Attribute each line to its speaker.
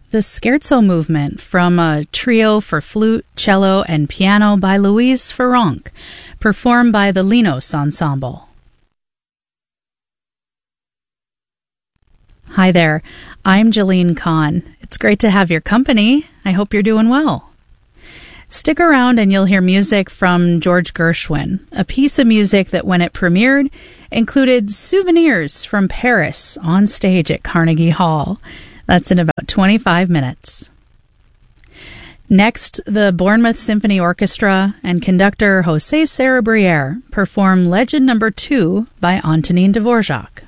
Speaker 1: the Scherzo movement from a trio for flute, cello, and piano by Louise Ferronk, performed by the Linos Ensemble. Hi there, I'm Jalene Kahn. It's great to have your company. I hope you're doing well. Stick around and you'll hear music from George Gershwin, a piece of music that when it premiered included Souvenirs from Paris on stage at Carnegie Hall. That's in about 25 minutes. Next, the Bournemouth Symphony Orchestra and conductor José Sarabrière perform Legend No. 2 by Antonin Dvorak.